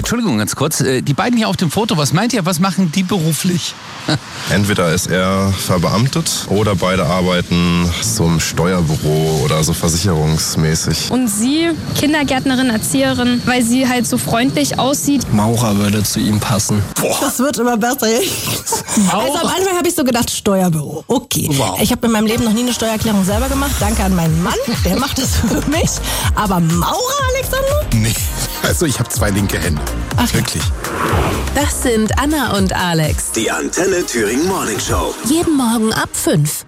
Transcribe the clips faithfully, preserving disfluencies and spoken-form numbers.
Entschuldigung, ganz kurz. Die beiden hier auf dem Foto, was meint ihr, was machen die beruflich? Entweder ist er verbeamtet oder beide arbeiten so im Steuerbüro oder so versicherungsmäßig. Und sie, Kindergärtnerin, Erzieherin, weil sie halt so freundlich aussieht. Maurer würde zu ihm passen. Boah. Das wird immer besser. Also am Anfang habe ich so gedacht, Steuerbüro. Okay. Wow. Ich habe in meinem Leben noch nie eine Steuererklärung selber gemacht. Danke an meinen Mann, der macht das für mich. Aber Maurer, Alexander? Nee, also ich habe zwei linke Hände. Ach, wirklich. Das sind Anna und Alex. Die Antenne Thüringen Morning Show. Jeden Morgen ab fünf.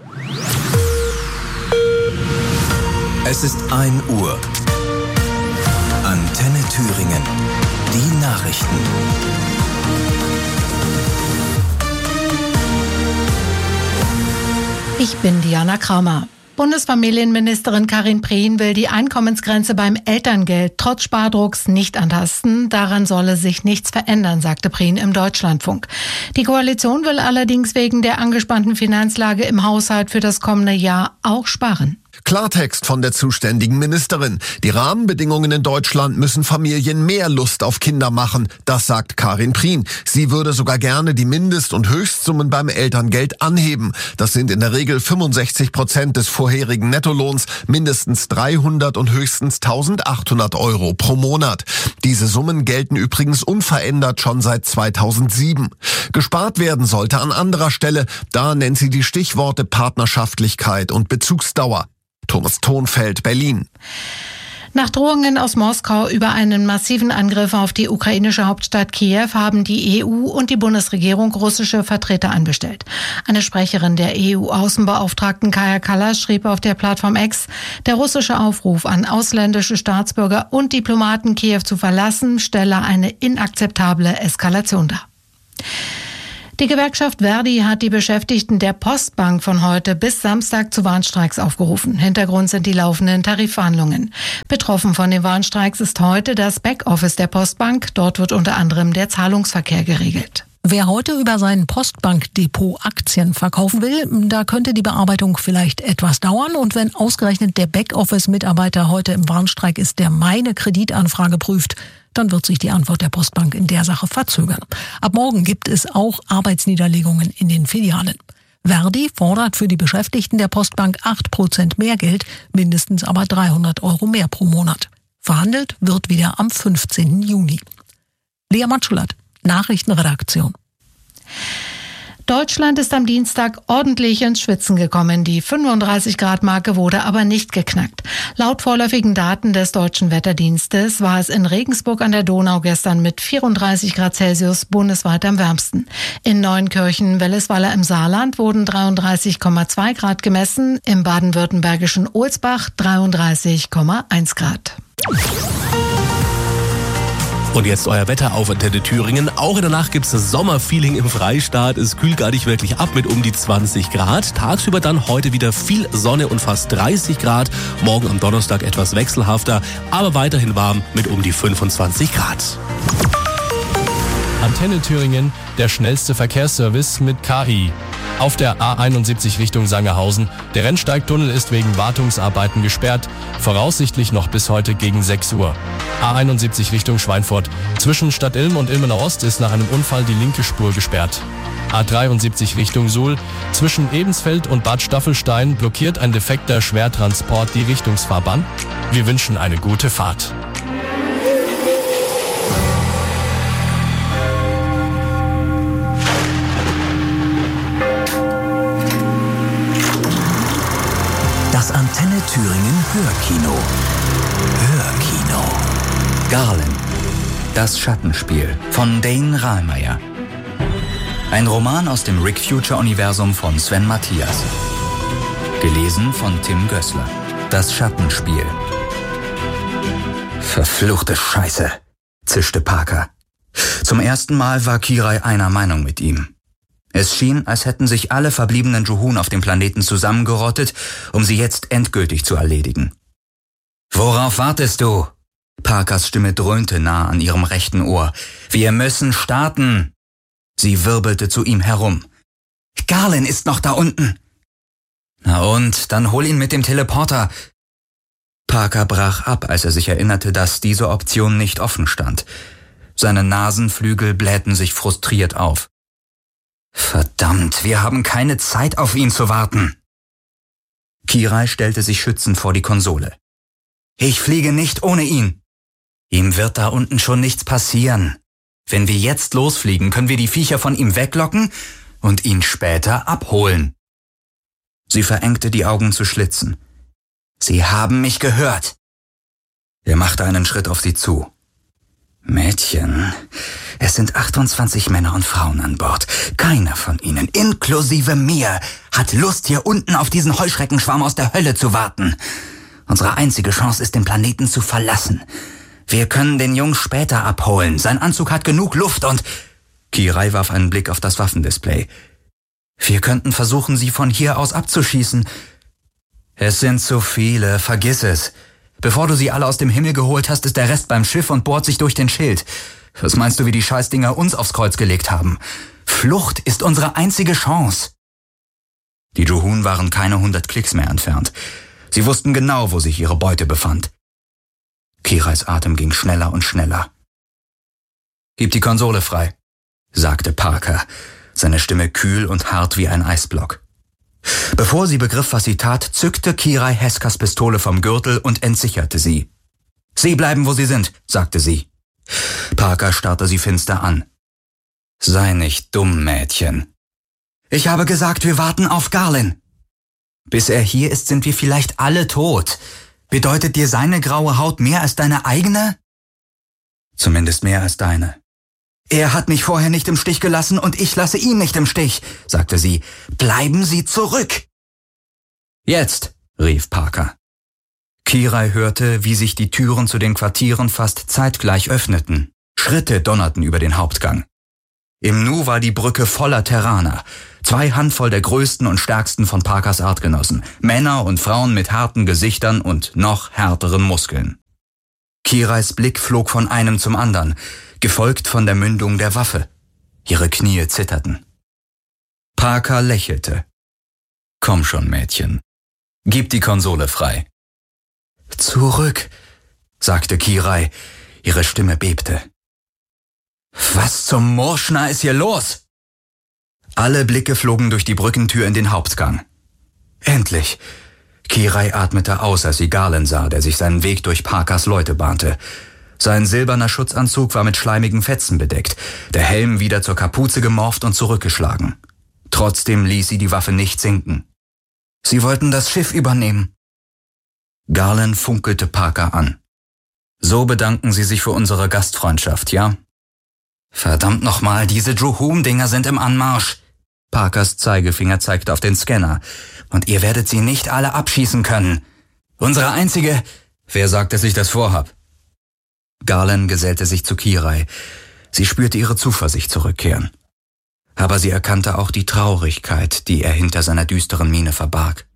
Es ist ein Uhr. Antenne Thüringen. Die Nachrichten. Ich bin Diana Kraumer. Bundesfamilienministerin Karin Prien will die Einkommensgrenze beim Elterngeld trotz Spardrucks nicht antasten. Daran solle sich nichts verändern, sagte Prien im Deutschlandfunk. Die Koalition will allerdings wegen der angespannten Finanzlage im Haushalt für das kommende Jahr auch sparen. Klartext von der zuständigen Ministerin. Die Rahmenbedingungen in Deutschland müssen Familien mehr Lust auf Kinder machen. Das sagt Karin Prien. Sie würde sogar gerne die Mindest- und Höchstsummen beim Elterngeld anheben. Das sind in der Regel fünfundsechzig Prozent des vorherigen Nettolohns, mindestens dreihundert und höchstens eintausendachthundert Euro pro Monat. Diese Summen gelten übrigens unverändert schon seit zweitausendsieben. Gespart werden sollte an anderer Stelle. Da nennt sie die Stichworte Partnerschaftlichkeit und Bezugsdauer. Thomas Thonfeld, Berlin. Nach Drohungen aus Moskau über einen massiven Angriff auf die ukrainische Hauptstadt Kiew haben die E U und die Bundesregierung russische Vertreter anbestellt. Eine Sprecherin der E U-Außenbeauftragten Kaja Kallas schrieb auf der Plattform X, der russische Aufruf an ausländische Staatsbürger und Diplomaten, Kiew zu verlassen, stelle eine inakzeptable Eskalation dar. Die Gewerkschaft Verdi hat die Beschäftigten der Postbank von heute bis Samstag zu Warnstreiks aufgerufen. Hintergrund sind die laufenden Tarifverhandlungen. Betroffen von den Warnstreiks ist heute das Backoffice der Postbank. Dort wird unter anderem der Zahlungsverkehr geregelt. Wer heute über sein Postbankdepot Aktien verkaufen will, da könnte die Bearbeitung vielleicht etwas dauern. Und wenn ausgerechnet der Backoffice-Mitarbeiter heute im Warnstreik ist, der meine Kreditanfrage prüft, dann wird sich die Antwort der Postbank in der Sache verzögern. Ab morgen gibt es auch Arbeitsniederlegungen in den Filialen. Verdi fordert für die Beschäftigten der Postbank acht Prozent mehr Geld, mindestens aber dreihundert Euro mehr pro Monat. Verhandelt wird wieder am fünfzehnten Juni. Lea Matschulat, Nachrichtenredaktion. Deutschland ist am Dienstag ordentlich ins Schwitzen gekommen. Die fünfunddreißig Grad Marke wurde aber nicht geknackt. Laut vorläufigen Daten des Deutschen Wetterdienstes war es in Regensburg an der Donau gestern mit vierunddreißig Grad Celsius bundesweit am wärmsten. In Neunkirchen-Wellesweiler im Saarland wurden dreiunddreißig Komma zwei Grad gemessen, im baden-württembergischen Ohlsbach dreiunddreißig Komma eins Grad. Und jetzt euer Wetter auf Antenne Thüringen. Auch in der Nacht gibt's das Sommerfeeling im Freistaat. Es kühlt gar nicht wirklich ab mit um die zwanzig Grad. Tagsüber dann heute wieder viel Sonne und fast dreißig Grad. Morgen am Donnerstag etwas wechselhafter, aber weiterhin warm mit um die fünfundzwanzig Grad. Antenne Thüringen, der schnellste Verkehrsservice mit K I. Auf der A einundsiebzig Richtung Sangerhausen. Der Rennsteigtunnel ist wegen Wartungsarbeiten gesperrt. Voraussichtlich noch bis heute gegen sechs Uhr. A einundsiebzig Richtung Schweinfurt. Zwischen Stadt Ilm und Ilmenau Ost ist nach einem Unfall die linke Spur gesperrt. A dreiundsiebzig Richtung Suhl. Zwischen Ebensfeld und Bad Staffelstein blockiert ein defekter Schwertransport die Richtungsfahrbahn. Wir wünschen eine gute Fahrt. Das Antenne Thüringen Hörkino. Hörkino. Garland. Das Schattenspiel von Dane Rahlmeier. Ein Roman aus dem Rick Future-Universum von Sven Matthias. Gelesen von Tim Gößler. Das Schattenspiel. Verfluchte Scheiße, zischte Parker. Zum ersten Mal war Kirai einer Meinung mit ihm. Es schien, als hätten sich alle verbliebenen Juhun auf dem Planeten zusammengerottet, um sie jetzt endgültig zu erledigen. »Worauf wartest du?« Parkers Stimme dröhnte nah an ihrem rechten Ohr. »Wir müssen starten!« Sie wirbelte zu ihm herum. »Garland ist noch da unten!« »Na und, dann hol ihn mit dem Teleporter!« Parker brach ab, als er sich erinnerte, dass diese Option nicht offen stand. Seine Nasenflügel blähten sich frustriert auf. Verdammt, wir haben keine Zeit, auf ihn zu warten. Kirai stellte sich schützend vor die Konsole. Ich fliege nicht ohne ihn. Ihm wird da unten schon nichts passieren. Wenn wir jetzt losfliegen, können wir die Viecher von ihm weglocken und ihn später abholen. Sie verengte die Augen zu Schlitzen. Sie haben mich gehört. Er machte einen Schritt auf sie zu. Mädchen, es sind achtundzwanzig Männer und Frauen an Bord. Keiner von ihnen, inklusive mir, hat Lust, hier unten auf diesen Heuschreckenschwarm aus der Hölle zu warten. Unsere einzige Chance ist, den Planeten zu verlassen. Wir können den Jungen später abholen. Sein Anzug hat genug Luft und... Kirai warf einen Blick auf das Waffendisplay. Wir könnten versuchen, sie von hier aus abzuschießen. Es sind zu viele, vergiss es. Bevor du sie alle aus dem Himmel geholt hast, ist der Rest beim Schiff und bohrt sich durch den Schild. Was meinst du, wie die Scheißdinger uns aufs Kreuz gelegt haben? Flucht ist unsere einzige Chance. Die Juhun waren keine hundert Klicks mehr entfernt. Sie wussten genau, wo sich ihre Beute befand. Kirais Atem ging schneller und schneller. Gib die Konsole frei, sagte Parker, seine Stimme kühl und hart wie ein Eisblock. Bevor sie begriff, was sie tat, zückte Kirai Heskas Pistole vom Gürtel und entsicherte sie. Sie bleiben, wo sie sind, sagte sie. Parker starrte sie finster an. Sei nicht dumm, Mädchen. Ich habe gesagt, wir warten auf Garlin. Bis er hier ist, sind wir vielleicht alle tot. Bedeutet dir seine graue Haut mehr als deine eigene? Zumindest mehr als deine. Er hat mich vorher nicht im Stich gelassen und ich lasse ihn nicht im Stich, sagte sie. Bleiben Sie zurück! Jetzt, rief Parker. Kirai hörte, wie sich die Türen zu den Quartieren fast zeitgleich öffneten. Schritte donnerten über den Hauptgang. Im Nu war die Brücke voller Terraner. Zwei Handvoll der größten und stärksten von Parkers Artgenossen. Männer und Frauen mit harten Gesichtern und noch härteren Muskeln. Kirais Blick flog von einem zum anderen, gefolgt von der Mündung der Waffe. Ihre Knie zitterten. Parker lächelte. Komm schon, Mädchen. Gib die Konsole frei. Zurück, sagte Kirai. Ihre Stimme bebte. Was zum Murschner ist hier los? Alle Blicke flogen durch die Brückentür in den Hauptgang. Endlich! Kirai atmete aus, als sie Garlin sah, der sich seinen Weg durch Parkers Leute bahnte. Sein silberner Schutzanzug war mit schleimigen Fetzen bedeckt, der Helm wieder zur Kapuze gemorft und zurückgeschlagen. Trotzdem ließ sie die Waffe nicht sinken. Sie wollten das Schiff übernehmen. Garlin funkelte Parker an. So bedanken Sie sich für unsere Gastfreundschaft, ja? Verdammt nochmal, diese Juhum-Dinger sind im Anmarsch. Parkers Zeigefinger zeigte auf den Scanner. Und ihr werdet sie nicht alle abschießen können. Unsere einzige... Wer sagt, dass ich das vorhab? Garlin gesellte sich zu Kirai. Sie spürte ihre Zuversicht zurückkehren. Aber sie erkannte auch die Traurigkeit, die er hinter seiner düsteren Miene verbarg.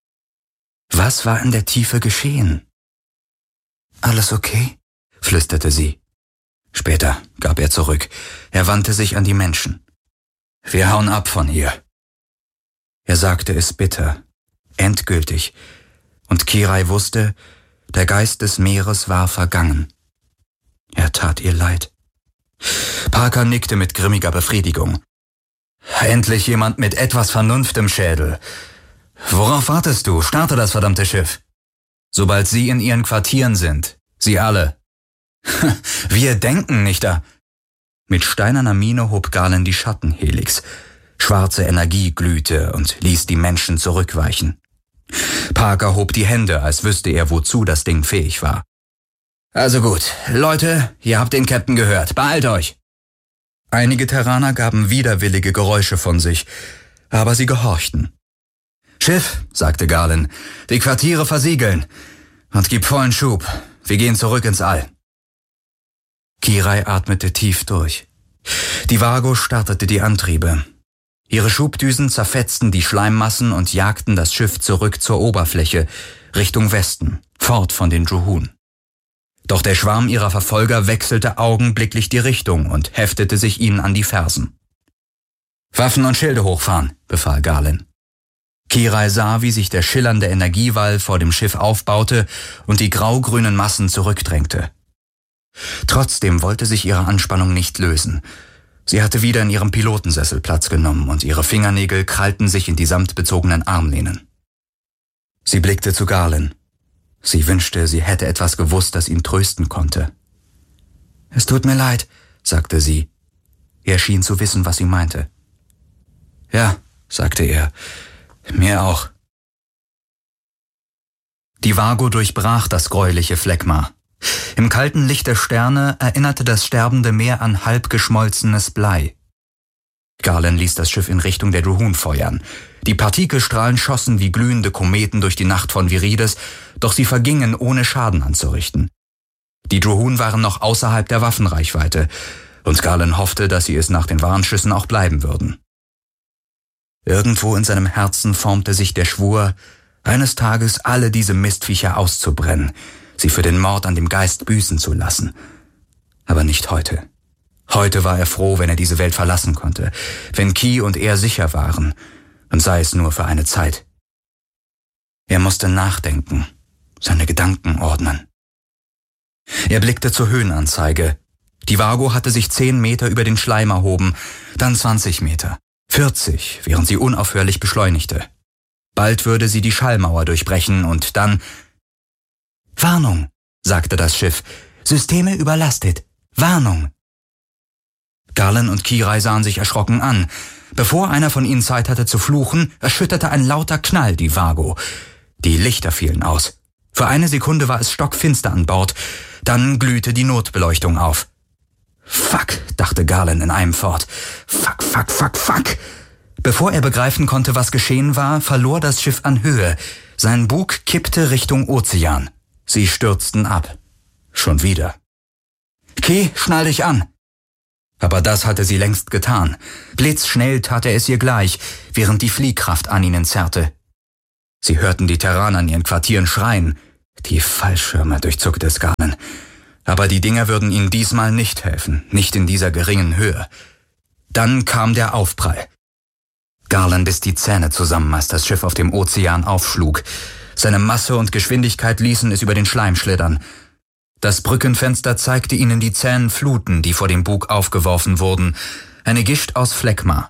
Was war in der Tiefe geschehen? Alles okay? Flüsterte sie. Später, gab er zurück. Er wandte sich an die Menschen. Wir hauen ab von hier. Er sagte es bitter, endgültig, und Kirai wusste, der Geist des Meeres war vergangen. Er tat ihr leid. Parker nickte mit grimmiger Befriedigung. Endlich jemand mit etwas Vernunft im Schädel. Worauf wartest du? Starte das verdammte Schiff. Sobald Sie in Ihren Quartieren sind. Sie alle. Wir denken nicht da. Mit steinerner Miene hob Garlin die Schattenhelix. Schwarze Energie glühte und ließ die Menschen zurückweichen. Parker hob die Hände, als wüsste er, wozu das Ding fähig war. Also gut, Leute, ihr habt den Captain gehört. Beeilt euch! Einige Terraner gaben widerwillige Geräusche von sich, aber sie gehorchten. Schiff, sagte Garlin, die Quartiere versiegeln und gib vollen Schub. Wir gehen zurück ins All. Kirai atmete tief durch. Die Vago startete die Antriebe. Ihre Schubdüsen zerfetzten die Schleimmassen und jagten das Schiff zurück zur Oberfläche, Richtung Westen, fort von den Juhun. Doch der Schwarm ihrer Verfolger wechselte augenblicklich die Richtung und heftete sich ihnen an die Fersen. Waffen und Schilde hochfahren, befahl Garlin. Kirai sah, wie sich der schillernde Energiewall vor dem Schiff aufbaute und die graugrünen Massen zurückdrängte. Trotzdem wollte sich ihre Anspannung nicht lösen. Sie hatte wieder in ihrem Pilotensessel Platz genommen und ihre Fingernägel krallten sich in die samtbezogenen Armlehnen. Sie blickte zu Garland. Sie wünschte, sie hätte etwas gewusst, das ihn trösten konnte. »Es tut mir leid«, sagte sie. Er schien zu wissen, was sie meinte. »Ja«, sagte er, »mir auch.« Die Vago durchbrach das gräuliche Phlegma. Im kalten Licht der Sterne erinnerte das sterbende Meer an halb geschmolzenes Blei. Garland ließ das Schiff in Richtung der Juhun feuern. Die Partikelstrahlen schossen wie glühende Kometen durch die Nacht von Viridis, doch sie vergingen, ohne Schaden anzurichten. Die Juhun waren noch außerhalb der Waffenreichweite, und Garland hoffte, dass sie es nach den Warnschüssen auch bleiben würden. Irgendwo in seinem Herzen formte sich der Schwur, eines Tages alle diese Mistviecher auszubrennen, sie für den Mord an dem Geist büßen zu lassen. Aber nicht heute. Heute war er froh, wenn er diese Welt verlassen konnte, wenn Ki und er sicher waren, und sei es nur für eine Zeit. Er musste nachdenken, seine Gedanken ordnen. Er blickte zur Höhenanzeige. Die Vago hatte sich zehn Meter über den Schleim erhoben, dann zwanzig Meter, vierzig, während sie unaufhörlich beschleunigte. Bald würde sie die Schallmauer durchbrechen und dann... »Warnung«, sagte das Schiff. »Systeme überlastet. Warnung.« Garland und Kirai sahen sich erschrocken an. Bevor einer von ihnen Zeit hatte zu fluchen, erschütterte ein lauter Knall die Vago. Die Lichter fielen aus. Für eine Sekunde war es stockfinster an Bord. Dann glühte die Notbeleuchtung auf. »Fuck«, dachte Garland in einem fort. »Fuck, fuck, fuck, fuck.« Bevor er begreifen konnte, was geschehen war, verlor das Schiff an Höhe. Sein Bug kippte Richtung Ozean. Sie stürzten ab. Schon wieder. »Ki, schnall dich an!« Aber das hatte sie längst getan. Blitzschnell tat er es ihr gleich, während die Fliehkraft an ihnen zerrte. Sie hörten die Terraner in ihren Quartieren schreien. Die Fallschirme, durchzuckte es Garland. Aber die Dinger würden ihnen diesmal nicht helfen, nicht in dieser geringen Höhe. Dann kam der Aufprall. Garland biss die Zähne zusammen, als das Schiff auf dem Ozean aufschlug. Seine Masse und Geschwindigkeit ließen es über den Schleim schlittern. Das Brückenfenster zeigte ihnen die zähen Fluten, die vor dem Bug aufgeworfen wurden, eine Gischt aus Phlegma.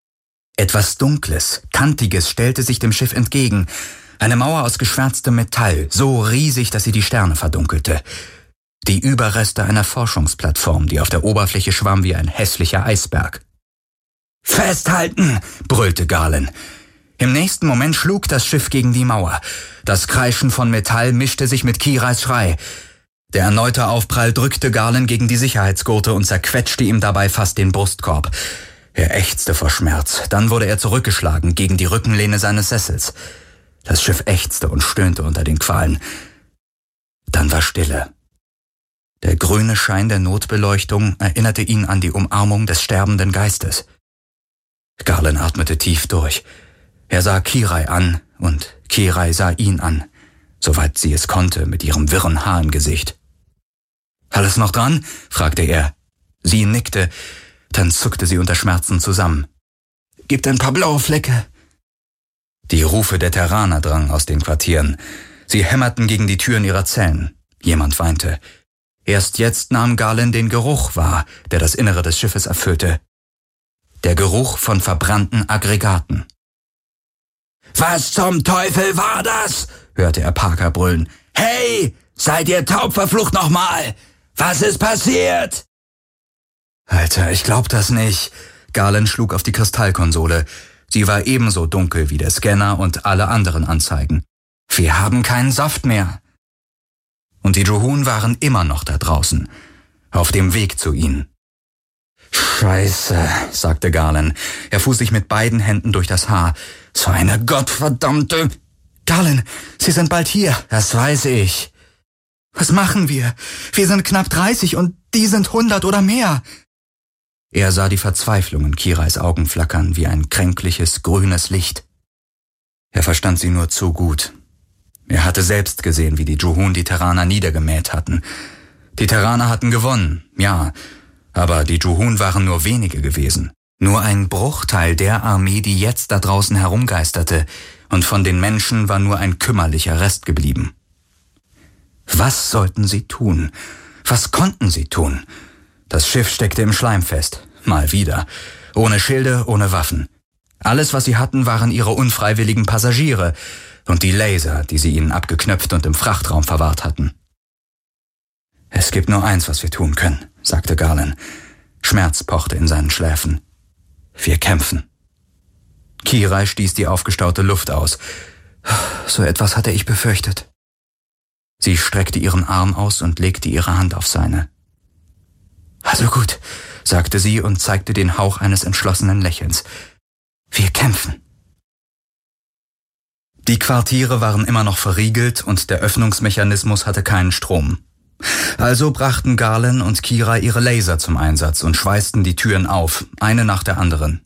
Etwas Dunkles, Kantiges stellte sich dem Schiff entgegen, eine Mauer aus geschwärztem Metall, so riesig, dass sie die Sterne verdunkelte. Die Überreste einer Forschungsplattform, die auf der Oberfläche schwamm wie ein hässlicher Eisberg. »Festhalten!« brüllte Garland. Im nächsten Moment schlug das Schiff gegen die Mauer. Das Kreischen von Metall mischte sich mit Kirais Schrei. Der erneute Aufprall drückte Garland gegen die Sicherheitsgurte und zerquetschte ihm dabei fast den Brustkorb. Er ächzte vor Schmerz. Dann wurde er zurückgeschlagen gegen die Rückenlehne seines Sessels. Das Schiff ächzte und stöhnte unter den Qualen. Dann war Stille. Der grüne Schein der Notbeleuchtung erinnerte ihn an die Umarmung des sterbenden Geistes. Garland atmete tief durch. Er sah Kirai an und Kirai sah ihn an, soweit sie es konnte mit ihrem wirren Haar im Gesicht. »Alles noch dran?« fragte er. Sie nickte, dann zuckte sie unter Schmerzen zusammen. »Gibt ein paar blaue Flecke.« Die Rufe der Terraner drangen aus den Quartieren. Sie hämmerten gegen die Türen ihrer Zellen. Jemand weinte. Erst jetzt nahm Garland den Geruch wahr, der das Innere des Schiffes erfüllte. Der Geruch von verbrannten Aggregaten. »Was zum Teufel war das?« hörte er Parker brüllen. »Hey, seid ihr taub, verflucht nochmal! Was ist passiert?« »Alter, ich glaub das nicht.« Garland schlug auf die Kristallkonsole. Sie war ebenso dunkel wie der Scanner und alle anderen Anzeigen. »Wir haben keinen Saft mehr.« Und die Juhun waren immer noch da draußen, auf dem Weg zu ihnen. »Scheiße«, sagte Garland. Er fuhr sich mit beiden Händen durch das Haar. »So eine gottverdammte...« »Garland, Sie sind bald hier.« »Das weiß ich.« »Was machen wir? Wir sind knapp dreißig und die sind hundert oder mehr.« Er sah die Verzweiflung in Kirais Augen flackern wie ein kränkliches, grünes Licht. Er verstand sie nur zu gut. Er hatte selbst gesehen, wie die Juhun die Terraner niedergemäht hatten. Die Terraner hatten gewonnen, ja, aber die Juhun waren nur wenige gewesen. Nur ein Bruchteil der Armee, die jetzt da draußen herumgeisterte, und von den Menschen war nur ein kümmerlicher Rest geblieben. Was sollten sie tun? Was konnten sie tun? Das Schiff steckte im Schleim fest. Mal wieder. Ohne Schilde, ohne Waffen. Alles, was sie hatten, waren ihre unfreiwilligen Passagiere und die Laser, die sie ihnen abgeknöpft und im Frachtraum verwahrt hatten. »Es gibt nur eins, was wir tun können«, sagte Garland. Schmerz pochte in seinen Schläfen. »Wir kämpfen.« Kirai stieß die aufgestaute Luft aus. So etwas hatte ich befürchtet. Sie streckte ihren Arm aus und legte ihre Hand auf seine. »Also gut«, sagte sie und zeigte den Hauch eines entschlossenen Lächelns. »Wir kämpfen.« Die Quartiere waren immer noch verriegelt und der Öffnungsmechanismus hatte keinen Strom. Also brachten Garland und Kirai ihre Laser zum Einsatz und schweißten die Türen auf, eine nach der anderen.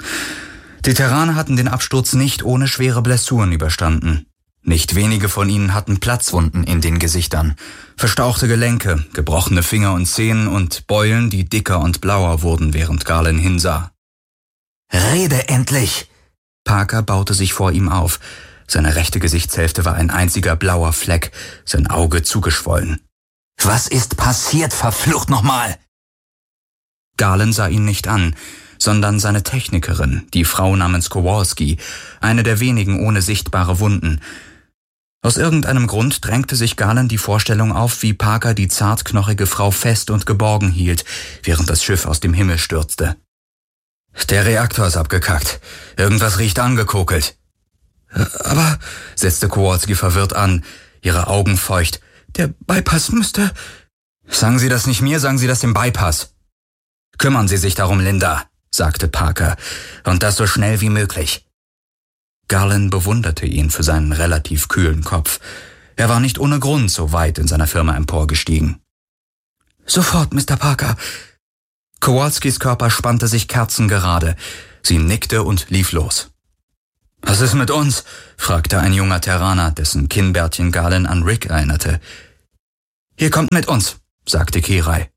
Die Terraner hatten den Absturz nicht ohne schwere Blessuren überstanden. Nicht wenige von ihnen hatten Platzwunden in den Gesichtern, verstauchte Gelenke, gebrochene Finger und Zehen und Beulen, die dicker und blauer wurden, während Garland hinsah. »Rede endlich!« Parker baute sich vor ihm auf. Seine rechte Gesichtshälfte war ein einziger blauer Fleck, sein Auge zugeschwollen. »Was ist passiert, verflucht nochmal?« Garland sah ihn nicht an, sondern seine Technikerin, die Frau namens Kowalski, eine der wenigen ohne sichtbare Wunden. Aus irgendeinem Grund drängte sich Garland die Vorstellung auf, wie Parker die zartknochige Frau fest und geborgen hielt, während das Schiff aus dem Himmel stürzte. »Der Reaktor ist abgekackt. Irgendwas riecht angekokelt.« »Aber«, setzte Kowalski verwirrt an, ihre Augen feucht, »der Bypass müsste...« »Sagen Sie das nicht mir, sagen Sie das dem Bypass.« »Kümmern Sie sich darum, Linda«, sagte Parker, »und das so schnell wie möglich.« Garland bewunderte ihn für seinen relativ kühlen Kopf. Er war nicht ohne Grund so weit in seiner Firma emporgestiegen. »Sofort, Mister Parker.« Kowalskis Körper spannte sich kerzengerade. Sie nickte und lief los. »Was ist mit uns?« fragte ein junger Terraner, dessen Kinnbärtchen Garland an Rick erinnerte. »Ihr kommt mit uns«, sagte Kirai.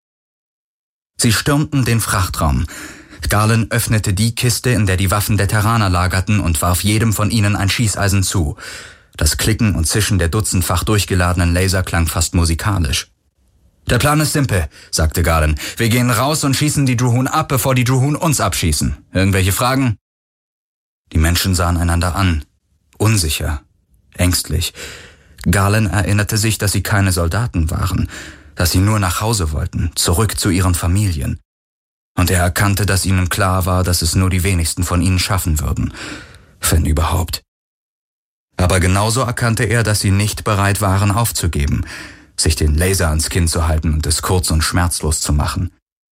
Sie stürmten den Frachtraum. Garland öffnete die Kiste, in der die Waffen der Terraner lagerten, und warf jedem von ihnen ein Schießeisen zu. Das Klicken und Zischen der dutzendfach durchgeladenen Laser klang fast musikalisch. »Der Plan ist simpel«, sagte Garland. »Wir gehen raus und schießen die Juhun ab, bevor die Juhun uns abschießen. Irgendwelche Fragen?« Die Menschen sahen einander an. Unsicher, ängstlich. Garland erinnerte sich, dass sie keine Soldaten waren, dass sie nur nach Hause wollten, zurück zu ihren Familien. Und er erkannte, dass ihnen klar war, dass es nur die wenigsten von ihnen schaffen würden, wenn überhaupt. Aber genauso erkannte er, dass sie nicht bereit waren aufzugeben, sich den Laser ans Kinn zu halten und es kurz und schmerzlos zu machen.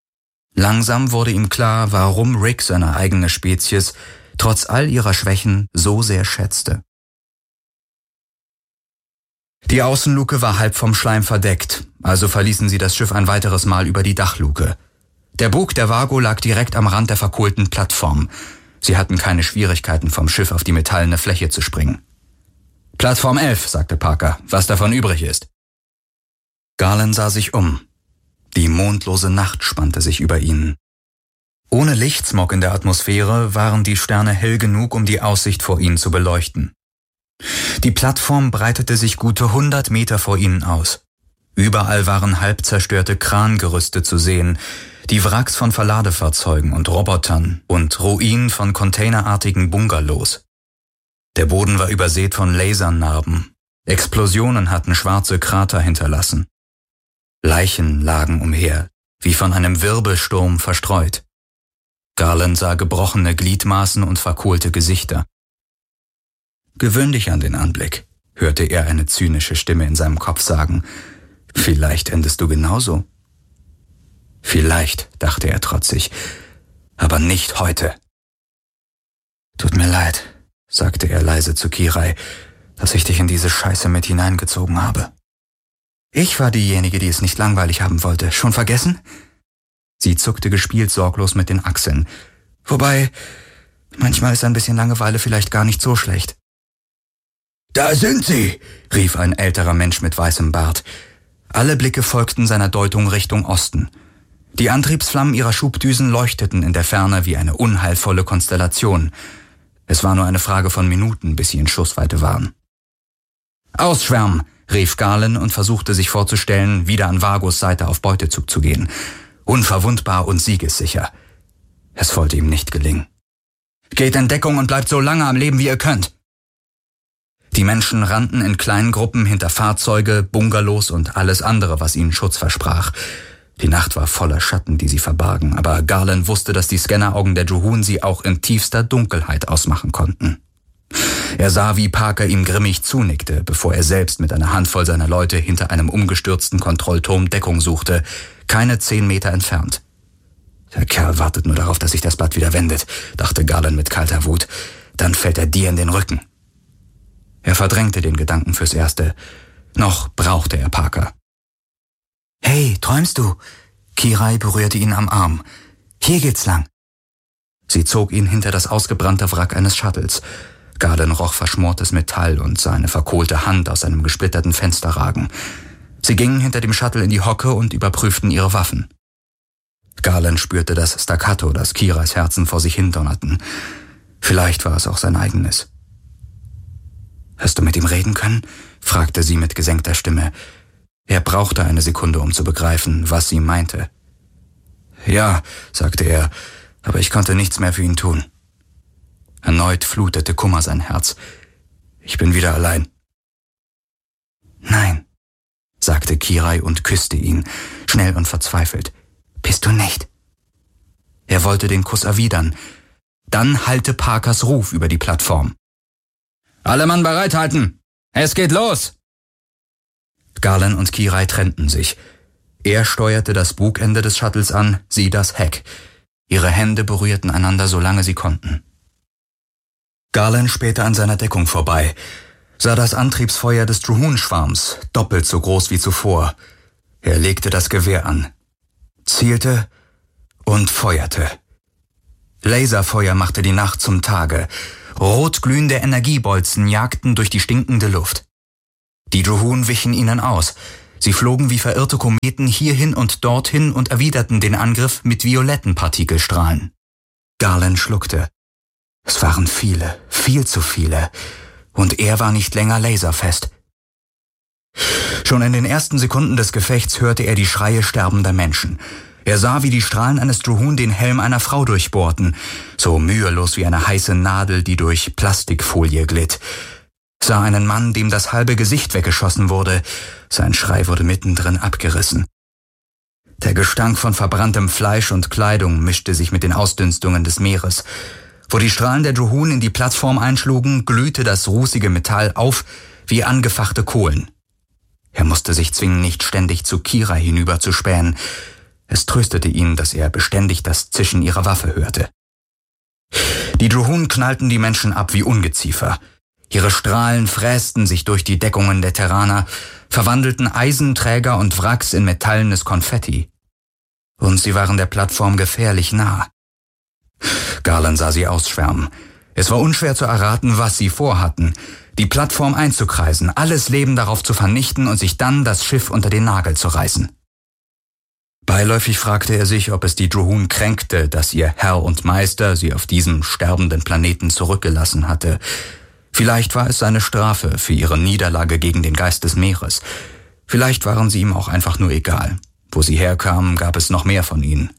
Langsam wurde ihm klar, warum Rick seine eigene Spezies trotz all ihrer Schwächen so sehr schätzte. Die Außenluke war halb vom Schleim verdeckt, also verließen sie das Schiff ein weiteres Mal über die Dachluke. Der Bug der Vago lag direkt am Rand der verkohlten Plattform. Sie hatten keine Schwierigkeiten, vom Schiff auf die metallene Fläche zu springen. »Plattform elf«, sagte Parker, »was davon übrig ist.« Garland sah sich um. Die mondlose Nacht spannte sich über ihnen. Ohne Lichtsmog in der Atmosphäre waren die Sterne hell genug, um die Aussicht vor ihnen zu beleuchten. Die Plattform breitete sich gute hundert Meter vor ihnen aus. Überall waren halb zerstörte Krangerüste zu sehen, die Wracks von Verladefahrzeugen und Robotern und Ruinen von containerartigen Bungalows. Der Boden war übersät von Lasernarben. Explosionen hatten schwarze Krater hinterlassen. Leichen lagen umher, wie von einem Wirbelsturm verstreut. Garland sah gebrochene Gliedmaßen und verkohlte Gesichter. »Gewöhn dich an den Anblick«, hörte er eine zynische Stimme in seinem Kopf sagen. »Vielleicht endest du genauso.« »Vielleicht«, dachte er trotzig, »aber nicht heute.« »Tut mir leid«, sagte er leise zu Kirai, »dass ich dich in diese Scheiße mit hineingezogen habe.« »Ich war diejenige, die es nicht langweilig haben wollte. Schon vergessen?« Sie zuckte gespielt sorglos mit den Achseln. »Wobei, manchmal ist ein bisschen Langeweile vielleicht gar nicht so schlecht.« »Da sind sie«, rief ein älterer Mensch mit weißem Bart. Alle Blicke folgten seiner Deutung Richtung Osten. Die Antriebsflammen ihrer Schubdüsen leuchteten in der Ferne wie eine unheilvolle Konstellation. Es war nur eine Frage von Minuten, bis sie in Schussweite waren. »Ausschwärmen«, rief Garland und versuchte sich vorzustellen, wieder an Vagos Seite auf Beutezug zu gehen. Unverwundbar und siegessicher. Es wollte ihm nicht gelingen. »Geht in Deckung und bleibt so lange am Leben, wie ihr könnt!« Die Menschen rannten in kleinen Gruppen hinter Fahrzeuge, Bungalows und alles andere, was ihnen Schutz versprach. Die Nacht war voller Schatten, die sie verbargen, aber Garland wusste, dass die Scanneraugen der Juhun sie auch in tiefster Dunkelheit ausmachen konnten. Er sah, wie Parker ihm grimmig zunickte, bevor er selbst mit einer Handvoll seiner Leute hinter einem umgestürzten Kontrollturm Deckung suchte, keine zehn Meter entfernt. »Der Kerl wartet nur darauf, dass sich das Blatt wieder wendet«, dachte Garland mit kalter Wut. »Dann fällt er dir in den Rücken.« Er verdrängte den Gedanken fürs Erste. Noch brauchte er Parker. »Hey, träumst du?« Kirai berührte ihn am Arm. »Hier geht's lang.« Sie zog ihn hinter das ausgebrannte Wrack eines Shuttles. Garland roch verschmortes Metall und sah eine verkohlte Hand aus einem gesplitterten Fenster ragen. Sie gingen hinter dem Shuttle in die Hocke und überprüften ihre Waffen. Garland spürte das Staccato, das Kirais Herzen vor sich hin donnerten. Vielleicht war es auch sein eigenes. »Hast du mit ihm reden können?« fragte sie mit gesenkter Stimme. Er brauchte eine Sekunde, um zu begreifen, was sie meinte. »Ja«, sagte er, »aber ich konnte nichts mehr für ihn tun.« Erneut flutete Kummer sein Herz. »Ich bin wieder allein.« »Nein«, sagte Kirai und küsste ihn, schnell und verzweifelt. »Bist du nicht?« Er wollte den Kuss erwidern. Dann hallte Parkers Ruf über die Plattform. »Alle Mann bereithalten! Es geht los!« Garland und Kirai trennten sich. Er steuerte das Bugende des Shuttles an, sie das Heck. Ihre Hände berührten einander, solange sie konnten. Garland spähte an seiner Deckung vorbei, sah das Antriebsfeuer des Juhun-Schwarms, doppelt so groß wie zuvor. Er legte das Gewehr an, zielte und feuerte. Laserfeuer machte die Nacht zum Tage. Rotglühende Energiebolzen jagten durch die stinkende Luft. Die Juhun wichen ihnen aus. Sie flogen wie verirrte Kometen hierhin und dorthin und erwiderten den Angriff mit violetten Partikelstrahlen. Garland schluckte. Es waren viele, viel zu viele. Und er war nicht länger laserfest. Schon in den ersten Sekunden des Gefechts hörte er die Schreie sterbender Menschen. Er sah, wie die Strahlen eines Juhun den Helm einer Frau durchbohrten, so mühelos wie eine heiße Nadel, die durch Plastikfolie glitt. Sah einen Mann, dem das halbe Gesicht weggeschossen wurde. Sein Schrei wurde mittendrin abgerissen. Der Gestank von verbranntem Fleisch und Kleidung mischte sich mit den Ausdünstungen des Meeres. Wo die Strahlen der Juhun in die Plattform einschlugen, glühte das rußige Metall auf wie angefachte Kohlen. Er musste sich zwingen, nicht ständig zu Kirai hinüberzuspähen. Es tröstete ihn, dass er beständig das Zischen ihrer Waffe hörte. Die Juhun knallten die Menschen ab wie Ungeziefer. Ihre Strahlen frästen sich durch die Deckungen der Terraner, verwandelten Eisenträger und Wracks in metallenes Konfetti. Und sie waren der Plattform gefährlich nah. Garland sah sie ausschwärmen. Es war unschwer zu erraten, was sie vorhatten. Die Plattform einzukreisen, alles Leben darauf zu vernichten und sich dann das Schiff unter den Nagel zu reißen. Beiläufig fragte er sich, ob es die Juhun kränkte, dass ihr Herr und Meister sie auf diesem sterbenden Planeten zurückgelassen hatte. Vielleicht war es seine Strafe für ihre Niederlage gegen den Geist des Meeres. Vielleicht waren sie ihm auch einfach nur egal. Wo sie herkamen, gab es noch mehr von ihnen.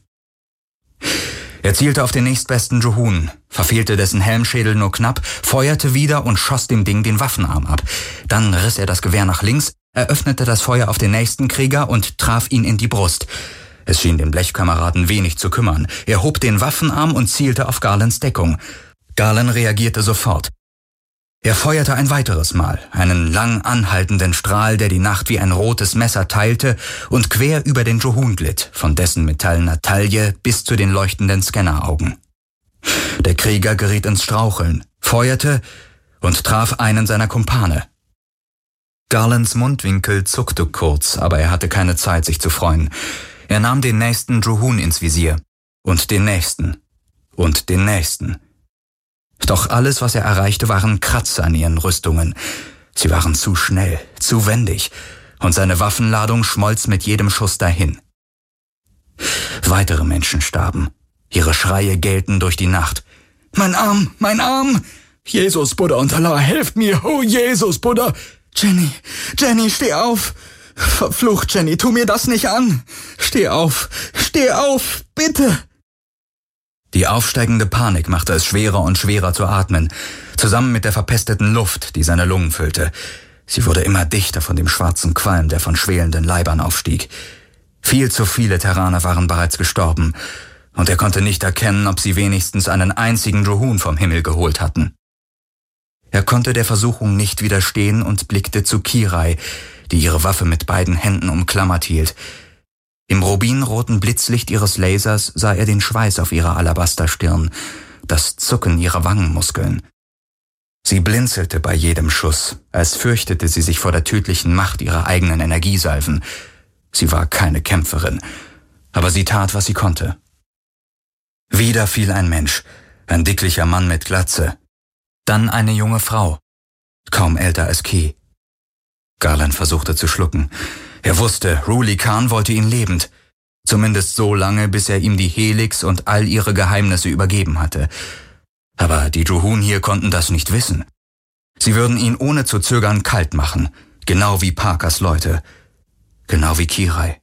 Er zielte auf den nächstbesten Juhun, verfehlte dessen Helmschädel nur knapp, feuerte wieder und schoss dem Ding den Waffenarm ab. Dann riss er das Gewehr nach links, eröffnete das Feuer auf den nächsten Krieger und traf ihn in die Brust. Es schien den Blechkameraden wenig zu kümmern. Er hob den Waffenarm und zielte auf Garlands Deckung. Garland reagierte sofort. Er feuerte ein weiteres Mal, einen lang anhaltenden Strahl, der die Nacht wie ein rotes Messer teilte und quer über den Juhun glitt, von dessen metallener Taille bis zu den leuchtenden Scanneraugen. Der Krieger geriet ins Straucheln, feuerte und traf einen seiner Kumpane. Garlands Mundwinkel zuckte kurz, aber er hatte keine Zeit, sich zu freuen. Er nahm den nächsten Juhun ins Visier und den nächsten und den nächsten. Doch alles, was er erreichte, waren Kratzer an ihren Rüstungen. Sie waren zu schnell, zu wendig, und seine Waffenladung schmolz mit jedem Schuss dahin. Weitere Menschen starben. Ihre Schreie gellten durch die Nacht. »Mein Arm, mein Arm! Jesus, Buddha und Allah, helft mir! Oh, Jesus, Buddha! Jenny, Jenny, steh auf! Verflucht, Jenny, tu mir das nicht an! Steh auf! Steh auf! Bitte! Die aufsteigende Panik machte es schwerer und schwerer zu atmen, zusammen mit der verpesteten Luft, die seine Lungen füllte. Sie wurde immer dichter von dem schwarzen Qualm, der von schwelenden Leibern aufstieg. Viel zu viele Terraner waren bereits gestorben, und er konnte nicht erkennen, ob sie wenigstens einen einzigen Juhun vom Himmel geholt hatten. Er konnte der Versuchung nicht widerstehen und blickte zu Kirai, die ihre Waffe mit beiden Händen umklammert hielt. Im rubinroten Blitzlicht ihres Lasers sah er den Schweiß auf ihrer Alabasterstirn, das Zucken ihrer Wangenmuskeln. Sie blinzelte bei jedem Schuss, als fürchtete sie sich vor der tödlichen Macht ihrer eigenen Energiesalven. Sie war keine Kämpferin, aber sie tat, was sie konnte. Wieder fiel ein Mensch, ein dicklicher Mann mit Glatze. Dann eine junge Frau, kaum älter als Key. Garland versuchte zu schlucken. Er wusste, Ruli Khan wollte ihn lebend. Zumindest so lange, bis er ihm die Helix und all ihre Geheimnisse übergeben hatte. Aber die Juhun hier konnten das nicht wissen. Sie würden ihn ohne zu zögern kalt machen, genau wie Parkers Leute, genau wie Kirai.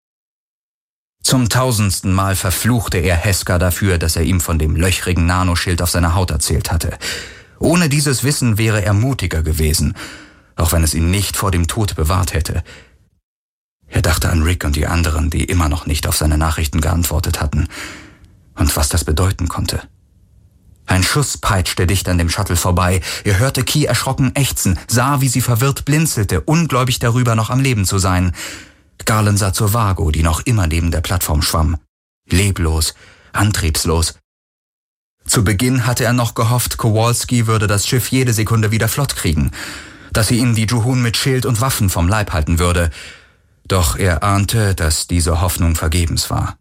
Zum tausendsten Mal verfluchte er Heska dafür, dass er ihm von dem löchrigen Nanoschild auf seiner Haut erzählt hatte. Ohne dieses Wissen wäre er mutiger gewesen, auch wenn es ihn nicht vor dem Tod bewahrt hätte. Er dachte an Rick und die anderen, die immer noch nicht auf seine Nachrichten geantwortet hatten, und was das bedeuten konnte. Ein Schuss peitschte dicht an dem Shuttle vorbei. Er hörte Key erschrocken ächzen, sah, wie sie verwirrt blinzelte, ungläubig darüber, noch am Leben zu sein. Garland sah zur Vago, die noch immer neben der Plattform schwamm. Leblos, antriebslos. Zu Beginn hatte er noch gehofft, Kowalski würde das Schiff jede Sekunde wieder flott kriegen, dass sie ihn die Juhun mit Schild und Waffen vom Leib halten würde. Doch er ahnte, dass diese Hoffnung vergebens war.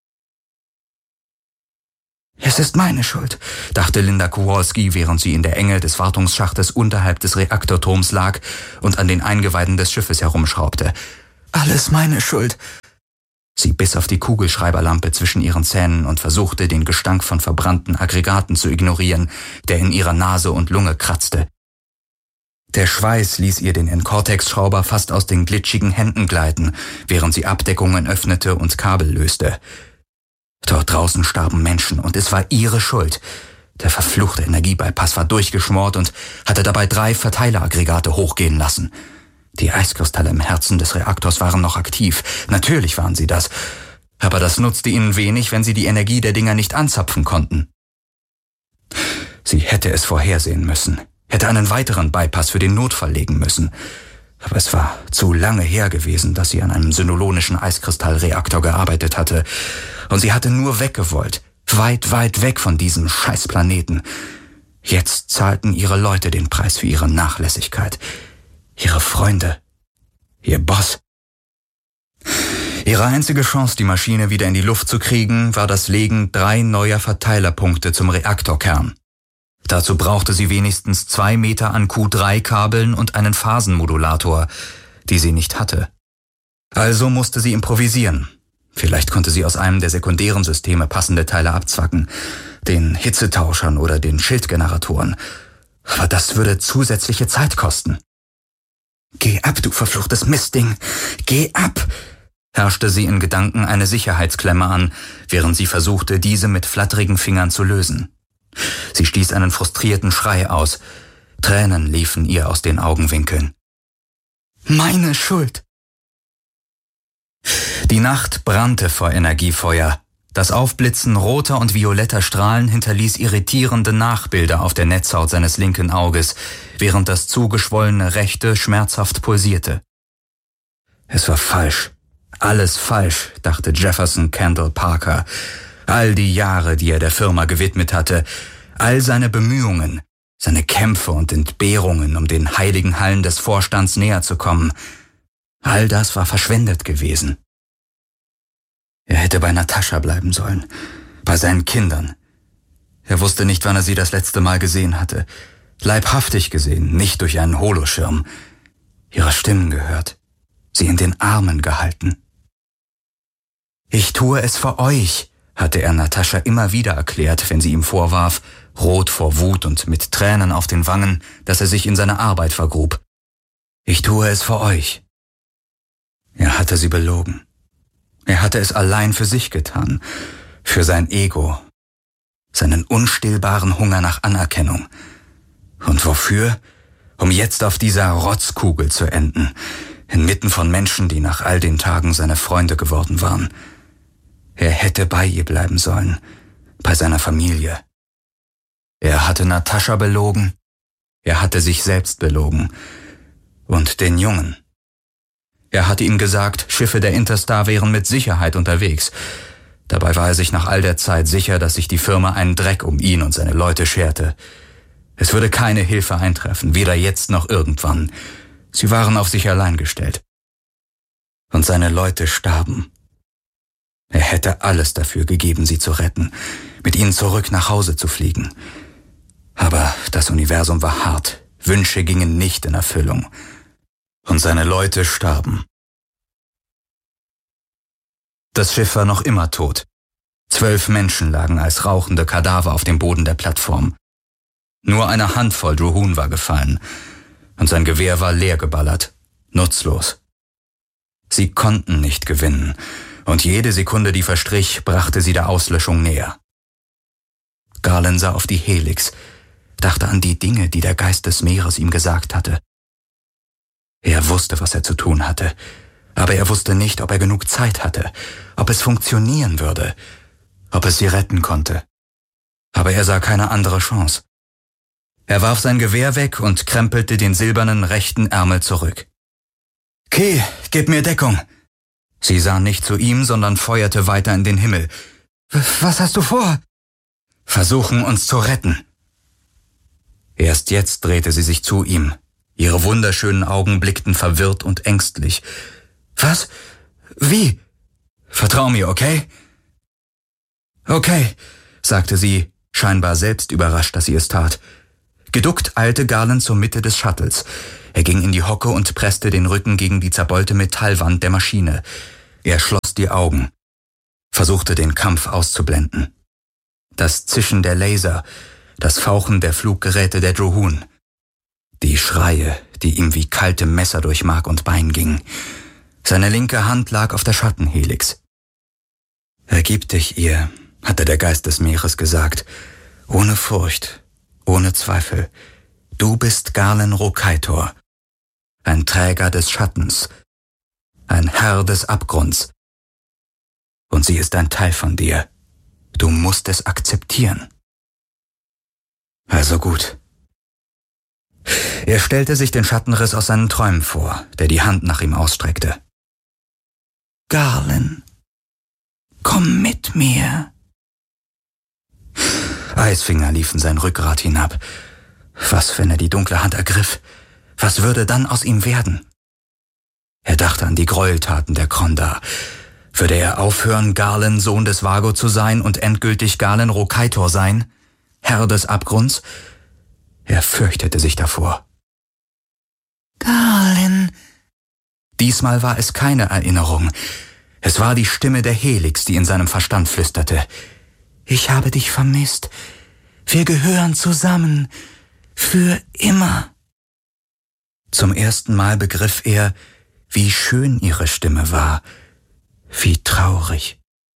»Es ist meine Schuld«, dachte Linda Kowalski, während sie in der Enge des Wartungsschachtes unterhalb des Reaktorturms lag und an den Eingeweiden des Schiffes herumschraubte. »Alles meine Schuld.« Sie biss auf die Kugelschreiberlampe zwischen ihren Zähnen und versuchte, den Gestank von verbrannten Aggregaten zu ignorieren, der in ihrer Nase und Lunge kratzte. Der Schweiß ließ ihr den Encortex-Schrauber fast aus den glitschigen Händen gleiten, während sie Abdeckungen öffnete und Kabel löste. Dort draußen starben Menschen, und es war ihre Schuld. Der verfluchte Energiebypass war durchgeschmort und hatte dabei drei Verteileraggregate hochgehen lassen. Die Eiskristalle im Herzen des Reaktors waren noch aktiv. Natürlich waren sie das. Aber das nutzte ihnen wenig, wenn sie die Energie der Dinger nicht anzapfen konnten. Sie hätte es vorhersehen müssen, hätte einen weiteren Bypass für den Notfall legen müssen. Aber es war zu lange her gewesen, dass sie an einem synolonischen Eiskristallreaktor gearbeitet hatte. Und sie hatte nur weggewollt, weit, weit weg von diesem Scheißplaneten. Jetzt zahlten ihre Leute den Preis für ihre Nachlässigkeit. Ihre Freunde. Ihr Boss. Ihre einzige Chance, die Maschine wieder in die Luft zu kriegen, war das Legen drei neuer Verteilerpunkte zum Reaktorkern. Dazu brauchte sie wenigstens zwei Meter an Q drei Kabeln und einen Phasenmodulator, die sie nicht hatte. Also musste sie improvisieren. Vielleicht konnte sie aus einem der sekundären Systeme passende Teile abzwacken, den Hitzetauschern oder den Schildgeneratoren. Aber das würde zusätzliche Zeit kosten. »Geh ab, du verfluchtes Mistding! Geh ab!« herrschte sie in Gedanken eine Sicherheitsklemme an, während sie versuchte, diese mit flatterigen Fingern zu lösen. Sie stieß einen frustrierten Schrei aus. Tränen liefen ihr aus den Augenwinkeln. »Meine Schuld!« Die Nacht brannte vor Energiefeuer. Das Aufblitzen roter und violetter Strahlen hinterließ irritierende Nachbilder auf der Netzhaut seines linken Auges, während das zugeschwollene rechte schmerzhaft pulsierte. Es war falsch. Alles falsch, dachte Jefferson Kendall Parker. All die Jahre, die er der Firma gewidmet hatte, all seine Bemühungen, seine Kämpfe und Entbehrungen, um den heiligen Hallen des Vorstands näher zu kommen, all das war verschwendet gewesen. Er hätte bei Natascha bleiben sollen, bei seinen Kindern. Er wusste nicht, wann er sie das letzte Mal gesehen hatte. Leibhaftig gesehen, nicht durch einen Holoschirm. Ihre Stimmen gehört, sie in den Armen gehalten. »Ich tue es für euch«, hatte er Natascha immer wieder erklärt, wenn sie ihm vorwarf, rot vor Wut und mit Tränen auf den Wangen, dass er sich in seine Arbeit vergrub. Ich tue es für euch. Er hatte sie belogen. Er hatte es allein für sich getan, für sein Ego, seinen unstillbaren Hunger nach Anerkennung. Und wofür? Um jetzt auf dieser Rotzkugel zu enden, inmitten von Menschen, die nach all den Tagen seine Freunde geworden waren. Er hätte bei ihr bleiben sollen, bei seiner Familie. Er hatte Natascha belogen, er hatte sich selbst belogen und den Jungen. Er hatte ihm gesagt, Schiffe der Interstar wären mit Sicherheit unterwegs. Dabei war er sich nach all der Zeit sicher, dass sich die Firma einen Dreck um ihn und seine Leute scherte. Es würde keine Hilfe eintreffen, weder jetzt noch irgendwann. Sie waren auf sich allein gestellt. Und seine Leute starben. Er hätte alles dafür gegeben, sie zu retten, mit ihnen zurück nach Hause zu fliegen. Aber das Universum war hart, Wünsche gingen nicht in Erfüllung. Und seine Leute starben. Das Schiff war noch immer tot. Zwölf Menschen lagen als rauchende Kadaver auf dem Boden der Plattform. Nur eine Handvoll Drohun war gefallen, und sein Gewehr war leer geballert, nutzlos. Sie konnten nicht gewinnen, und jede Sekunde, die verstrich, brachte sie der Auslöschung näher. Garland sah auf die Helix, dachte an die Dinge, die der Geist des Meeres ihm gesagt hatte. Er wusste, was er zu tun hatte, aber er wusste nicht, ob er genug Zeit hatte, ob es funktionieren würde, ob es sie retten konnte. Aber er sah keine andere Chance. Er warf sein Gewehr weg und krempelte den silbernen rechten Ärmel zurück. »Kay, gib mir Deckung!« Sie sah nicht zu ihm, sondern feuerte weiter in den Himmel. »Was hast du vor?« »Versuchen, uns zu retten.« Erst jetzt drehte sie sich zu ihm. Ihre wunderschönen Augen blickten verwirrt und ängstlich. »Was? Wie? Vertrau mir, okay?« »Okay«, sagte sie, scheinbar selbst überrascht, dass sie es tat. Geduckt eilte Garland zur Mitte des Shuttles. Er ging in die Hocke und presste den Rücken gegen die zerbeulte Metallwand der Maschine. Er schloss die Augen, versuchte den Kampf auszublenden. Das Zischen der Laser, das Fauchen der Fluggeräte der Drohun. Die Schreie, die ihm wie kalte Messer durch Mark und Bein gingen. Seine linke Hand lag auf der Schattenhelix. »Ergib dich ihr«, hatte der Geist des Meeres gesagt, ohne Furcht, ohne Zweifel. Du bist Garland Rokaitor, ein Träger des Schattens, ein Herr des Abgrunds. Und sie ist ein Teil von dir. Du musst es akzeptieren. Also gut. Er stellte sich den Schattenriss aus seinen Träumen vor, der die Hand nach ihm ausstreckte. Garland, komm mit mir. Eisfinger liefen sein Rückgrat hinab. Was, wenn er die dunkle Hand ergriff? Was würde dann aus ihm werden? Er dachte an die Gräueltaten der Kronda. Würde er aufhören, Garland, Sohn des Vago zu sein und endgültig Garland Rokaitor sein? Herr des Abgrunds? Er fürchtete sich davor. Garland. Diesmal war es keine Erinnerung. Es war die Stimme der Helix, die in seinem Verstand flüsterte. Ich habe dich vermisst. Wir gehören zusammen. Für immer. Zum ersten Mal begriff er, wie schön ihre Stimme war, wie traurig.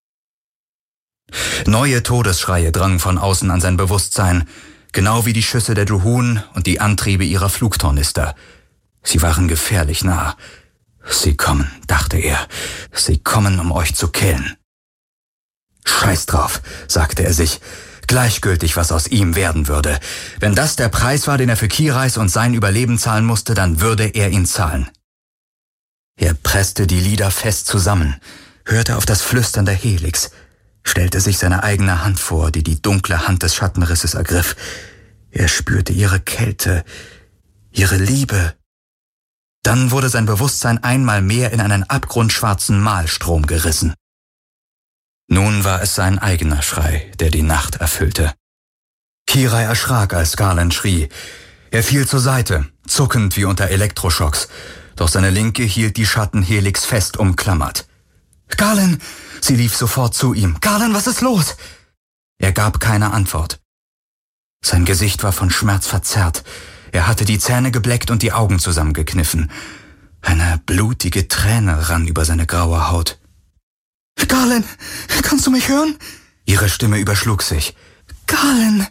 Neue Todesschreie drangen von außen an sein Bewusstsein, genau wie die Schüsse der Drohun und die Antriebe ihrer Flugtornister. Sie waren gefährlich nah. Sie kommen, dachte er. Sie kommen, um euch zu killen. Scheiß drauf, sagte er sich. Gleichgültig, was aus ihm werden würde. Wenn das der Preis war, den er für Kirais und sein Überleben zahlen musste, dann würde er ihn zahlen. Er presste die Lider fest zusammen, hörte auf das Flüstern der Helix, stellte sich seine eigene Hand vor, die die dunkle Hand des Schattenrisses ergriff. Er spürte ihre Kälte, ihre Liebe. Dann wurde sein Bewusstsein einmal mehr in einen abgrundschwarzen Mahlstrom gerissen. Nun war es sein eigener Schrei, der die Nacht erfüllte. Kirai erschrak, als Garland schrie. Er fiel zur Seite, zuckend wie unter Elektroschocks, doch seine Linke hielt die Schattenhelix fest umklammert. »Garland!« Sie lief sofort zu ihm. »Garland, was ist los?« Er gab keine Antwort. Sein Gesicht war von Schmerz verzerrt. Er hatte die Zähne gebleckt und die Augen zusammengekniffen. Eine blutige Träne rann über seine graue Haut. »Galen, kannst du mich hören?« Ihre Stimme überschlug sich. »Galen!«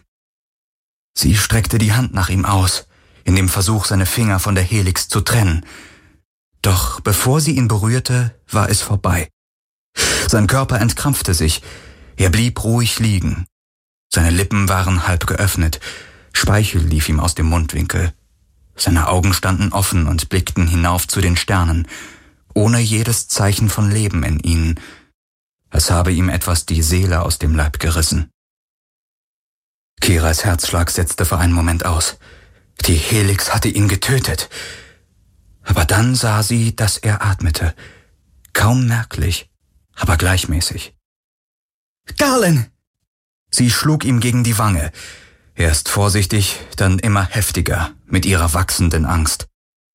Sie streckte die Hand nach ihm aus, in dem Versuch, seine Finger von der Helix zu trennen. Doch bevor sie ihn berührte, war es vorbei. Sein Körper entkrampfte sich. Er blieb ruhig liegen. Seine Lippen waren halb geöffnet. Speichel lief ihm aus dem Mundwinkel. Seine Augen standen offen und blickten hinauf zu den Sternen, ohne jedes Zeichen von Leben in ihnen, als habe ihm etwas die Seele aus dem Leib gerissen. Kirais Herzschlag setzte für einen Moment aus. Die Helix hatte ihn getötet. Aber dann sah sie, dass er atmete. Kaum merklich, aber gleichmäßig. »Galen!« Sie schlug ihm gegen die Wange. Erst vorsichtig, dann immer heftiger, mit ihrer wachsenden Angst.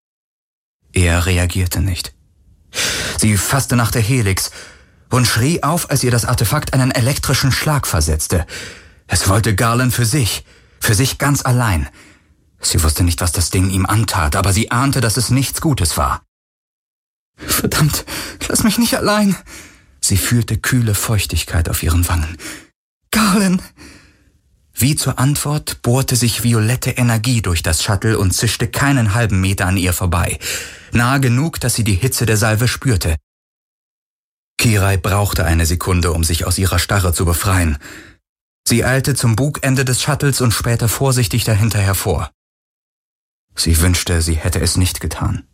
Er reagierte nicht. Sie fasste nach der Helix und schrie auf, als ihr das Artefakt einen elektrischen Schlag versetzte. Es wollte Galen für sich, für sich ganz allein. Sie wusste nicht, was das Ding ihm antat, aber sie ahnte, dass es nichts Gutes war. »Verdammt, lass mich nicht allein!« Sie fühlte kühle Feuchtigkeit auf ihren Wangen. »Galen!« Wie zur Antwort bohrte sich violette Energie durch das Shuttle und zischte keinen halben Meter an ihr vorbei. Nahe genug, dass sie die Hitze der Salve spürte. Kirai brauchte eine Sekunde, um sich aus ihrer Starre zu befreien. Sie eilte zum Bugende des Shuttles und spähte vorsichtig dahinter hervor. Sie wünschte, sie hätte es nicht getan.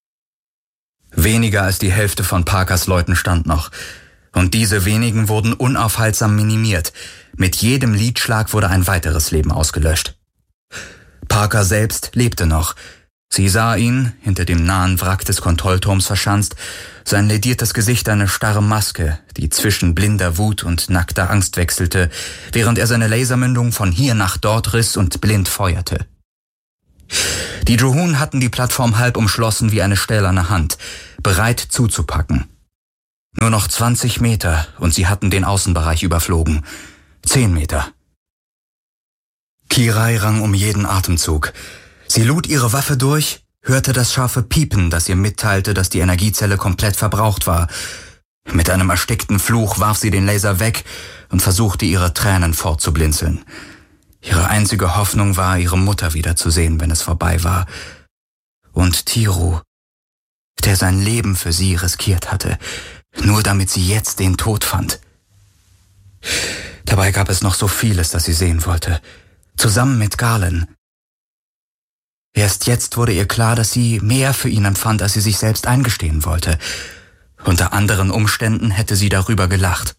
Weniger als die Hälfte von Parkers Leuten stand noch. Und diese wenigen wurden unaufhaltsam minimiert. Mit jedem Lidschlag wurde ein weiteres Leben ausgelöscht. Parker selbst lebte noch. Sie sah ihn, hinter dem nahen Wrack des Kontrollturms verschanzt, sein lediertes Gesicht eine starre Maske, die zwischen blinder Wut und nackter Angst wechselte, während er seine Lasermündung von hier nach dort riss und blind feuerte. Die Juhun hatten die Plattform halb umschlossen wie eine stählerne Hand, bereit zuzupacken. Nur noch zwanzig Meter und sie hatten den Außenbereich überflogen. Zehn Meter. Kirai rang um jeden Atemzug. Sie lud ihre Waffe durch, hörte das scharfe Piepen, das ihr mitteilte, dass die Energiezelle komplett verbraucht war. Mit einem erstickten Fluch warf sie den Laser weg und versuchte, ihre Tränen fortzublinzeln. Ihre einzige Hoffnung war, ihre Mutter wiederzusehen, wenn es vorbei war. Und Tiru, der sein Leben für sie riskiert hatte, nur damit sie jetzt den Tod fand. Dabei gab es noch so vieles, das sie sehen wollte, zusammen mit Galen. Erst jetzt wurde ihr klar, dass sie mehr für ihn empfand, als sie sich selbst eingestehen wollte. Unter anderen Umständen hätte sie darüber gelacht.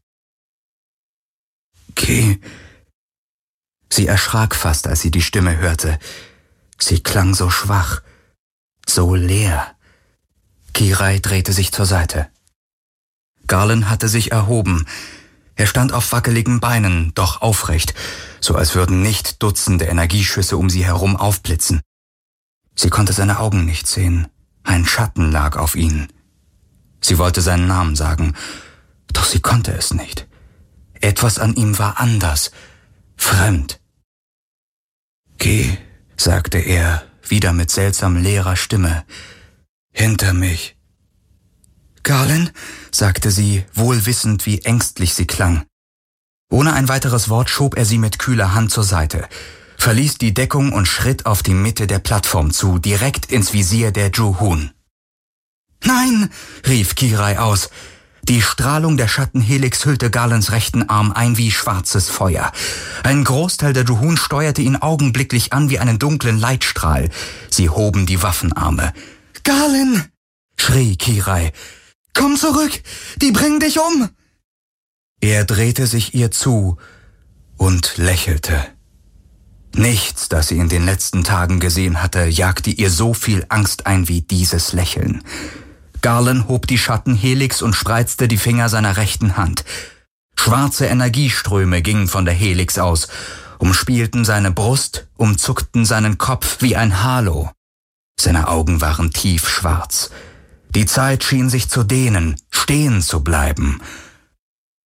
Geh. Sie erschrak fast, als sie die Stimme hörte. Sie klang so schwach, so leer. Kirai drehte sich zur Seite. Galen hatte sich erhoben. Er stand auf wackeligen Beinen, doch aufrecht, so als würden nicht Dutzende Energieschüsse um sie herum aufblitzen. Sie konnte seine Augen nicht sehen. Ein Schatten lag auf ihnen. Sie wollte seinen Namen sagen, doch sie konnte es nicht. Etwas an ihm war anders, fremd. »Geh«, sagte er, wieder mit seltsam leerer Stimme, »hinter mich.« »Galen«, sagte sie, wohl wissend, wie ängstlich sie klang. Ohne ein weiteres Wort schob er sie mit kühler Hand zur Seite, verließ die Deckung und schritt auf die Mitte der Plattform zu, direkt ins Visier der Juhun. »Nein«, rief Kirai aus. Die Strahlung der Schattenhelix hüllte Galens rechten Arm ein wie schwarzes Feuer. Ein Großteil der Juhun steuerte ihn augenblicklich an wie einen dunklen Leitstrahl. Sie hoben die Waffenarme. »Galen«, schrie Kirai, »komm zurück, die bringen dich um!« Er drehte sich ihr zu und lächelte. Nichts, das sie in den letzten Tagen gesehen hatte, jagte ihr so viel Angst ein wie dieses Lächeln. Galen hob die Schattenhelix und spreizte die Finger seiner rechten Hand. Schwarze Energieströme gingen von der Helix aus, umspielten seine Brust, umzuckten seinen Kopf wie ein Halo. Seine Augen waren tiefschwarz. Die Zeit schien sich zu dehnen, stehen zu bleiben.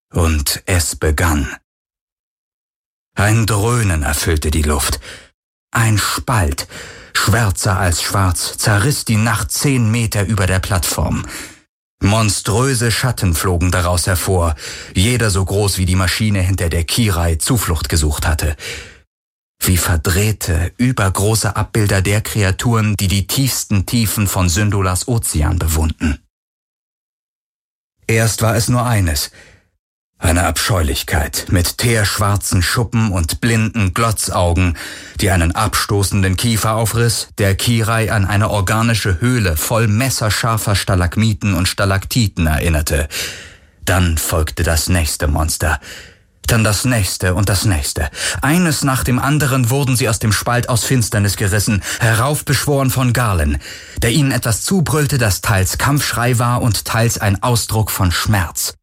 Und es begann. Ein Dröhnen erfüllte die Luft. Ein Spalt, schwärzer als schwarz, zerriss die Nacht zehn Meter über der Plattform. Monströse Schatten flogen daraus hervor, jeder so groß wie die Maschine, hinter der Kirai Zuflucht gesucht hatte. Wie verdrehte, übergroße Abbilder der Kreaturen, die die tiefsten Tiefen von Syndulas Ozean bewohnten. Erst war es nur eines: eine Abscheulichkeit mit teerschwarzen Schuppen und blinden Glotzaugen, die einen abstoßenden Kiefer aufriss, der Kirai an eine organische Höhle voll messerscharfer Stalagmiten und Stalaktiten erinnerte. Dann folgte das nächste Monster. Dann das nächste und das nächste. Eines nach dem anderen wurden sie aus dem Spalt aus Finsternis gerissen, heraufbeschworen von Garlen, der ihnen etwas zubrüllte, das teils Kampfschrei war und teils ein Ausdruck von Schmerz.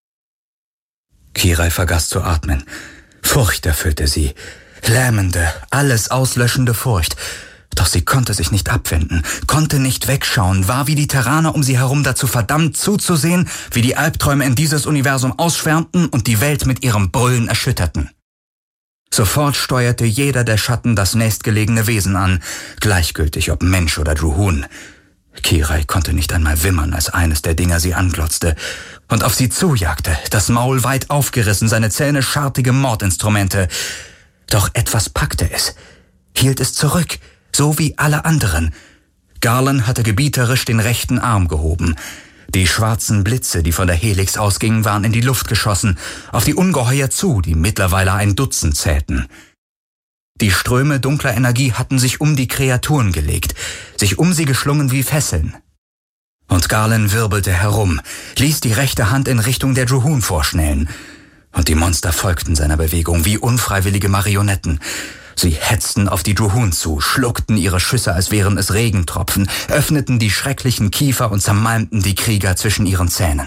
Kirai vergaß zu atmen. Furcht erfüllte sie. Lähmende, alles auslöschende Furcht. Doch sie konnte sich nicht abwenden, konnte nicht wegschauen, war wie die Terraner um sie herum dazu verdammt zuzusehen, wie die Albträume in dieses Universum ausschwärmten und die Welt mit ihrem Brüllen erschütterten. Sofort steuerte jeder der Schatten das nächstgelegene Wesen an, gleichgültig ob Mensch oder Juhun. Kirai konnte nicht einmal wimmern, als eines der Dinger sie anglotzte und auf sie zujagte, das Maul weit aufgerissen, seine Zähne schartige Mordinstrumente. Doch etwas packte es, hielt es zurück, so wie alle anderen. Garland hatte gebieterisch den rechten Arm gehoben. Die schwarzen Blitze, die von der Helix ausgingen, waren in die Luft geschossen, auf die Ungeheuer zu, die mittlerweile ein Dutzend zählten. Die Ströme dunkler Energie hatten sich um die Kreaturen gelegt, sich um sie geschlungen wie Fesseln. Und Garland wirbelte herum, ließ die rechte Hand in Richtung der Juhun vorschnellen. Und die Monster folgten seiner Bewegung wie unfreiwillige Marionetten. Sie hetzten auf die Juhun zu, schluckten ihre Schüsse, als wären es Regentropfen, öffneten die schrecklichen Kiefer und zermalmten die Krieger zwischen ihren Zähnen.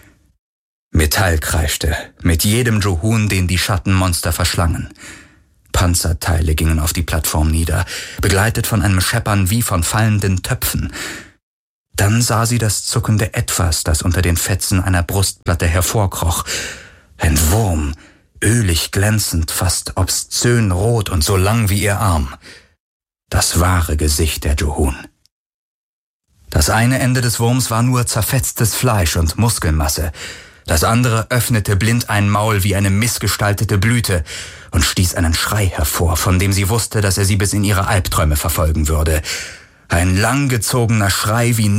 Metall kreischte, mit jedem Juhun, den die Schattenmonster verschlangen. Panzerteile gingen auf die Plattform nieder, begleitet von einem Scheppern wie von fallenden Töpfen. Dann sah sie das zuckende Etwas, das unter den Fetzen einer Brustplatte hervorkroch. Ein Wurm, ölig glänzend, fast obszön rot und so lang wie ihr Arm. Das wahre Gesicht der Juhun. Das eine Ende des Wurms war nur zerfetztes Fleisch und Muskelmasse. Das andere öffnete blind ein Maul wie eine missgestaltete Blüte und stieß einen Schrei hervor, von dem sie wusste, dass er sie bis in ihre Albträume verfolgen würde. Ein langgezogener Schrei wie